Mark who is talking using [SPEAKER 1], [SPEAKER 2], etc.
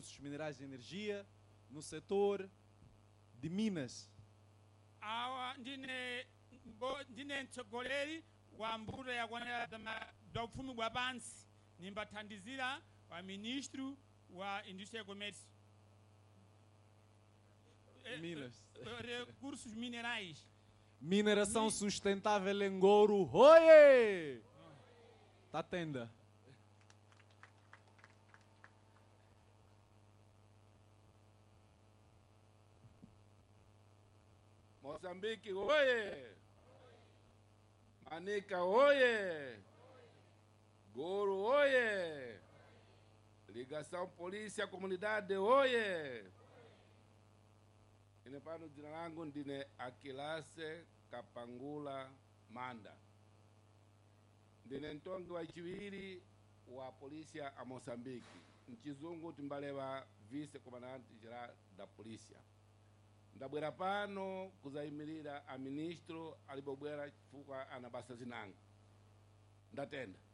[SPEAKER 1] recursos minerais e energia, no setor de Minas.
[SPEAKER 2] awa ndine mtsogoleri wa mbuto yakwanira bza ufumi bwa pansi nimbathandizira wa ministro wa indústria e comércio
[SPEAKER 1] Minas.
[SPEAKER 2] recursos minerais.
[SPEAKER 1] Mineração sustentável em Goro. Oiê! Tatenda.
[SPEAKER 3] Moçambique, oie! Manica, oie! Goro, oie! Ligação Polícia Comunidade, oie! Ine pano jina langu ndine Akilase Kapangula Manda. Ndine ntongi wa chiwiri wa polícia a Moçambique. Mchizungu timbaleva vice comandante geral da polícia. Ndabwera pano kuzayimirira a ministro alibobwera chifukwa ana basa zinanga. Ndatenda.